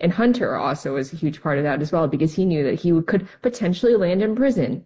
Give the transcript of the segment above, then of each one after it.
And Hunter also was a huge part of that as well, because he knew that could potentially land in prison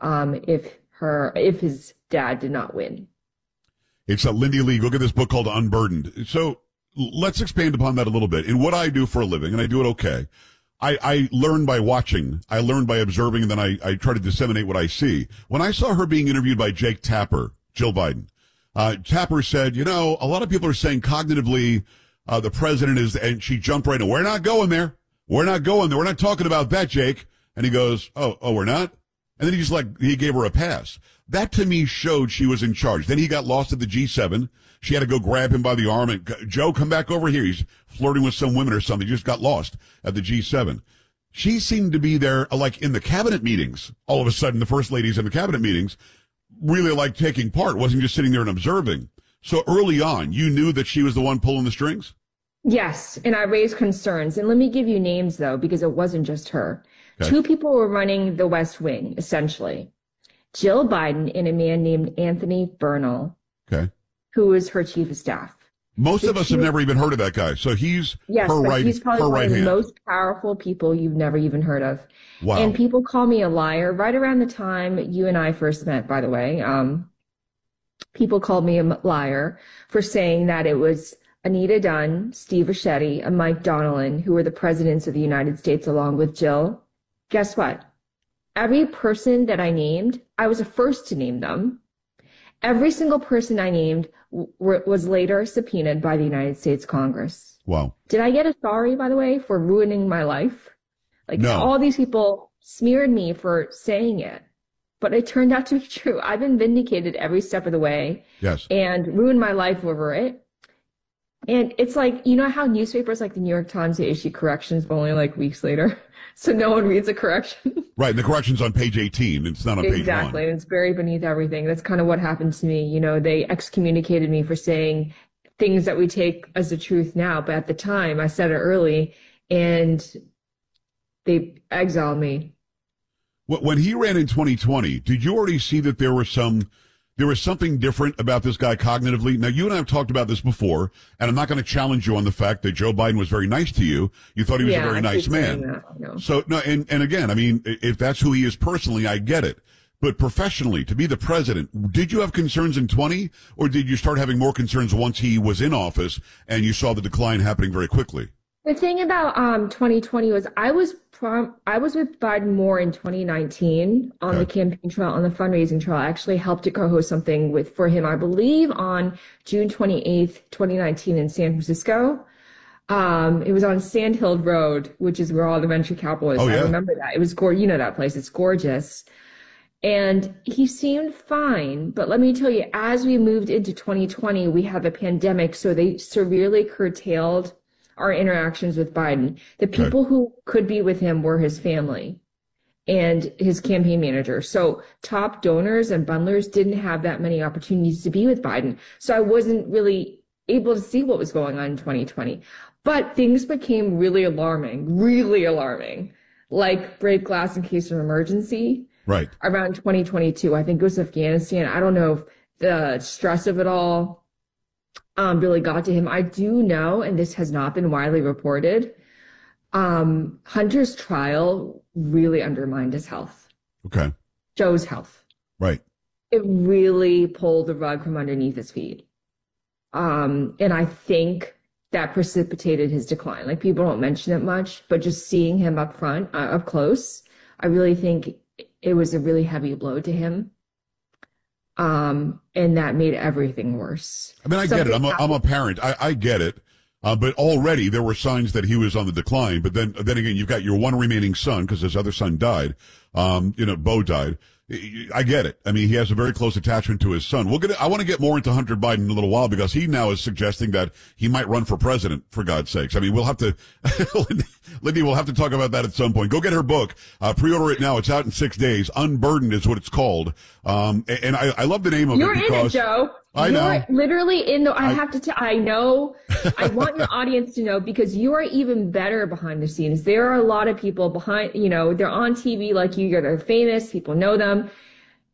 if his dad did not win. It's Lindy Lee. Go get this book called Unburdened. So let's expand upon that a little bit. In what I do for a living, and I do it okay, I learn by watching. I learn by observing, and then I try to disseminate what I see. When I saw her being interviewed by Jake Tapper, Jill Biden, Tapper said, a lot of people are saying cognitively the president is, and she jumped right in. We're not going there. We're not going there. We're not talking about that, Jake. And he goes, oh, we're not? And then he gave her a pass. That to me showed she was in charge. Then he got lost at the G7. She had to go grab him by the arm and, Joe, come back over here. He's flirting with some women or something. He just got lost at the G7. She seemed to be there, like in the cabinet meetings. All of a sudden, the first ladies in the cabinet meetings really like taking part, wasn't just sitting there and observing. So early on, you knew that she was the one pulling the strings? Yes, and I raised concerns. And let me give you names, though, because it wasn't just her. Okay. Two people were running the West Wing, essentially. Jill Biden and a man named Anthony Bernal, who was her chief of staff. Most of us have never even heard of that guy. So he's her right hand. He's probably one of the most powerful people you've never even heard of. Wow. And people call me a liar. Right around the time you and I first met, by the way, people called me a liar for saying that it was Anita Dunn, Steve Ricchetti, and Mike Donnellan who were the presidents of the United States along with Jill. Guess what? Every person that I named, I was the first to name them. Every single person I named was later subpoenaed by the United States Congress. Wow. Did I get a sorry, by the way, for ruining my life? No. All these people smeared me for saying it, but it turned out to be true. I've been vindicated every step of the way. Yes. And ruined my life over it. And it's like, how newspapers like the New York Times, they issue corrections, but only weeks later. So no one reads a correction. Right. And the correction's on page 18. It's not on page 1. Exactly. And it's buried beneath everything. That's kind of what happened to me. They excommunicated me for saying things that we take as the truth now. But at the time, I said it early and they exiled me. When he ran in 2020, did you already see that there was something different about this guy cognitively? Now, you and I have talked about this before, and I'm not going to challenge you on the fact that Joe Biden was very nice to you. You thought he was a very nice man. No. So, no, and again, I mean, if that's who he is personally, I get it. But professionally, to be the president, did you have concerns in 20, or did you start having more concerns once he was in office and you saw the decline happening very quickly? The thing about 2020 was I was with Biden more in 2019 on the campaign trail, on the fundraising trail. I actually helped to co-host something for him, I believe, on June 28th, 2019 in San Francisco. It was on Sand Hill Road, which is where all the venture capital is. Oh, yeah. I remember that. It was that place. It's gorgeous. And he seemed fine. But let me tell you, as we moved into 2020, we had the pandemic. So they severely curtailed our interactions with Biden. The people who could be with him were his family and his campaign manager. So top donors and bundlers didn't have that many opportunities to be with Biden. So I wasn't really able to see what was going on in 2020. But things became really alarming, like break glass in case of emergency. Right. Around 2022, I think it was Afghanistan. I don't know if the stress of it all really got to him. I do know, and this has not been widely reported, Hunter's trial really undermined his health. Okay. Joe's health. Right. It really pulled the rug from underneath his feet. And I think that precipitated his decline. People don't mention it much, but just seeing him up front, up close, I really think it was a really heavy blow to him. And that made everything worse. I mean, I get it. I'm a parent. I get it. But already there were signs that he was on the decline. But then again, you've got your one remaining son because his other son died. Bo died. I get it. I mean, he has a very close attachment to his son. I want to get more into Hunter Biden in a little while because he now is suggesting that he might run for president, for God's sakes. I mean, we'll have to, Lindy, we'll have to talk about that at some point. Go get her book. Pre-order it now. It's out in 6 days. Unburdened is what it's called. And I love the name of You're it because. You're in it, Joe. You're literally in the, I know, I want your audience to know because you are even better behind the scenes. There are a lot of people behind, they're on TV like you, they're famous, people know them.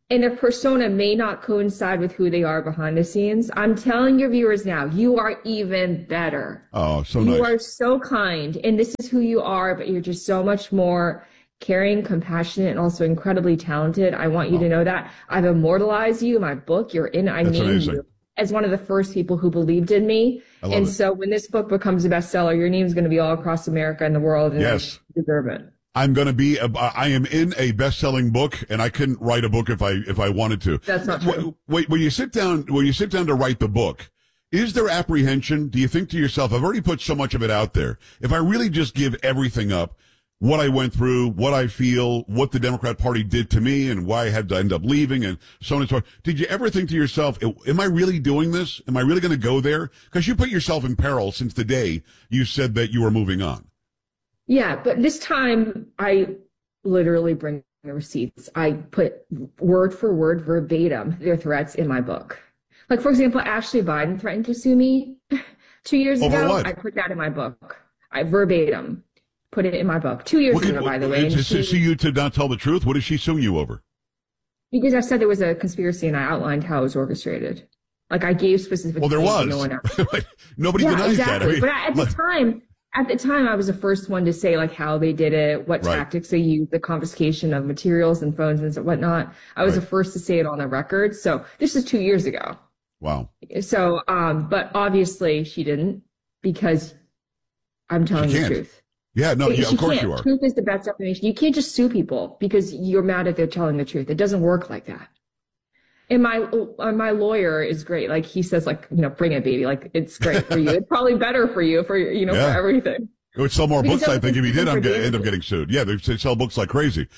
and their persona may not coincide with who they are behind the scenes. I'm telling your viewers now, you are even better. Oh, so You nice. are so kind, and this is who you are, but you're just so much more caring, compassionate, and also incredibly talented. I want you to Oh, know that. I've immortalized you in my book. I that's named amazing. you as one of the first people who believed in me. I love And it. so when this book becomes a bestseller, your name's going to be all across America and the world, and I Yes. deserve it. I'm going to be, I am in a best-selling book, and I couldn't write a book if I wanted to. That's not true. Wait, when you sit down to write the book, is there apprehension? Do you think to yourself, I've already put so much of it out there. If I really just give everything up, what I went through, what I feel, what the Democrat Party did to me, and why I had to end up leaving, and so on and so forth. Did you ever think to yourself, am I really doing this? Am I really going to go there? Because you put yourself in peril since the day you said that you were moving on. Yeah, but this time I literally bring the receipts. I put word for word, verbatim, their threats in my book. Like, for example, Ashley Biden threatened to sue me 2 years Over ago. what? I put that in my book. I verbatim put it in my book 2 years ago, by the way. And To sue you to not tell the truth? What is she suing you over? because I said there was a conspiracy and I outlined how it was orchestrated. Like I gave specific Well, there names, was. no one else. Nobody Yeah, denies that. exactly. I mean, But at the time, I was the first one to say like how they did it, what Right. tactics they used, the confiscation of materials and phones and whatnot. I was Right. the first to say it on the record. So this is 2 years ago. wow. So, but obviously she didn't because I'm telling the can't. truth. Yeah, no, yeah, She of course can't. you are. Truth is the best definition. You can't just sue people because you're mad at they're telling the truth. It doesn't work like that. And my lawyer is great. Like he says, like, bring it, baby. Like it's great for you. It's probably better for you for Yeah. for everything. It would sell more Because books, I think. If he did, for I'm going to end up damages. getting sued. Yeah, they sell books like crazy.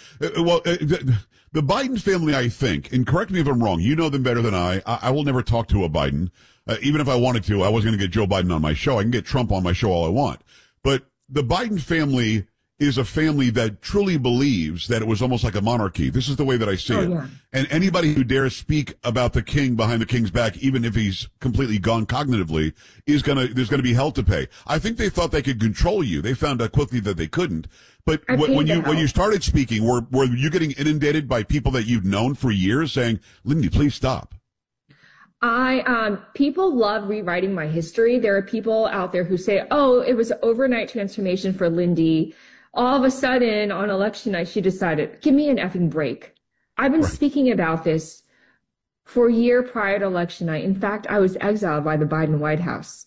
The Biden family, I think, and correct me if I'm wrong, you know them better than I will never talk to a Biden. Even if I wanted to, I wasn't going to get Joe Biden on my show. I can get Trump on my show all I want. But the Biden family is a family that truly believes that it was almost like a monarchy. This is the way that I see it. Yeah. And anybody who dares speak about the king behind the king's back, even if he's completely gone cognitively, there's gonna be hell to pay. I think they thought they could control you. They found out quickly that they couldn't. But when you started speaking, were you getting inundated by people that you've known for years saying, Lindy, please stop? People love rewriting my history. There are people out there who say, oh, it was an overnight transformation for Lindy. All of a sudden on election night, she decided, give me an effing break. I've been Right. speaking about this for a year prior to election night. In fact, I was exiled by the Biden White House.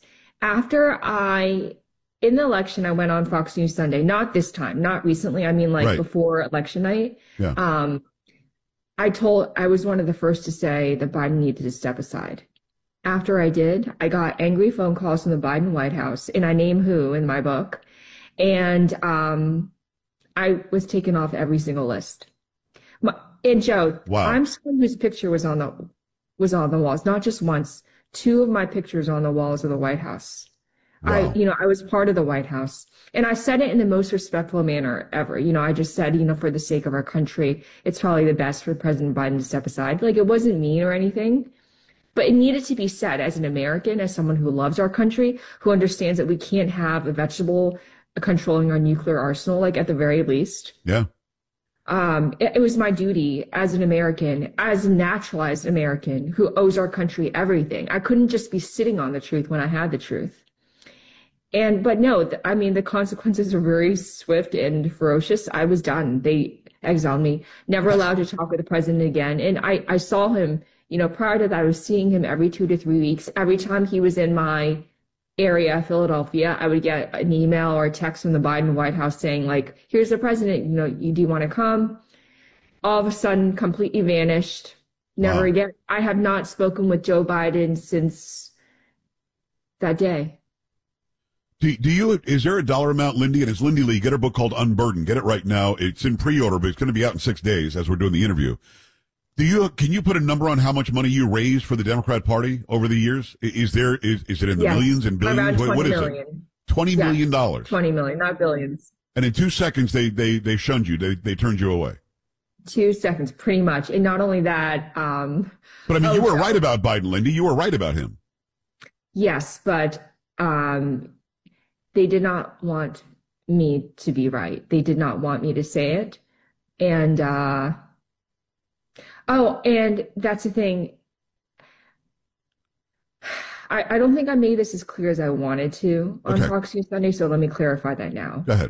In the election, I went on Fox News Sunday, not this time, not recently. I mean, like Right. before election night. Yeah. I was one of the first to say that Biden needed to step aside. After I did, I got angry phone calls from the Biden White House, and I name who in my book. And I was taken off every single list. And Joe, Wow. I'm someone whose picture was on the walls, not just once. Two of my pictures on the walls of the White House. Wow. I was part of the White House, and I said it in the most respectful manner ever. I just said, for the sake of our country, it's probably the best for President Biden to step aside. Like it wasn't mean or anything, but it needed to be said as an American, as someone who loves our country, who understands that we can't have a vegetable controlling our nuclear arsenal, like at the very least. Yeah. It was my duty as an American, as a naturalized American who owes our country everything. I couldn't just be sitting on the truth when I had the truth. But no, the consequences were very swift and ferocious. I was done. They exiled me, never allowed to talk with the president again. And I saw him, prior to that, I was seeing him every 2 to 3 weeks. Every time he was in my area, Philadelphia, I would get an email or a text from the Biden White House saying like, here's the president, do you want to come? All of a sudden, completely vanished. Never Wow. again. I have not spoken with Joe Biden since that day. Is there a dollar amount, Lindy? And it's Lindy Lee. Get her book called Unburdened. Get it right now. It's in pre-order, but it's going to be out in 6 days as we're doing the interview. Can you put a number on how much money you raised for the Democrat Party over the years? Is it in the Yes. millions and billions? Around 20 What is million. it? $20 million. 20 million, not billions. And in 2 seconds, they shunned you. They turned you away. 2 seconds, pretty much. And not only that, But I mean, you were right about Biden, Lindy. You were right about him. yes, but they did not want me to be right. They did not want me to say it. And Oh, and that's the thing. I don't think I made this as clear as I wanted to on Okay, Fox News Sunday, so let me clarify that now. go ahead.